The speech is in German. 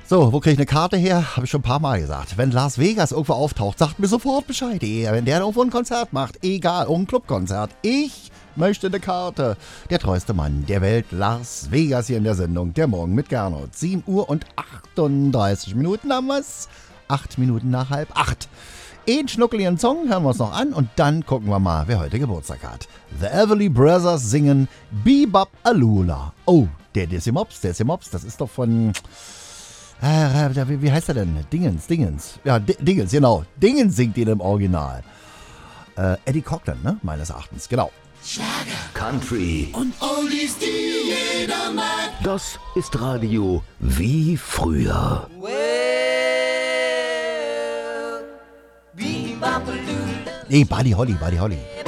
So, wo kriege ich eine Karte her? Habe ich schon ein paar Mal gesagt. Wenn Las Vegas irgendwo auftaucht, sagt mir sofort Bescheid. Wenn der irgendwo ein Konzert macht, egal, irgendein Clubkonzert. Ich möchte eine Karte. Der treueste Mann der Welt, Las Vegas, hier in der Sendung. Der Morgen mit Gernot. 7 Uhr und 38 Minuten haben wir's. 8 Minuten nach 7:30. Einen schnuckeligen Song hören wir uns noch an und dann gucken wir mal, wer heute Geburtstag hat. The Everly Brothers singen Bebop Alula. Oh, der Decimops, das ist doch von... wie heißt er denn? Dingens. Ja, Dingens, genau. Dingens singt ihn im Original. Eddie Cochran, ne? Meines Erachtens, genau. Schlager, Country und Oldies, die jeder mag. Das ist Radio wie früher. Well, bebop-a-loo. Nee, Buddy Holly.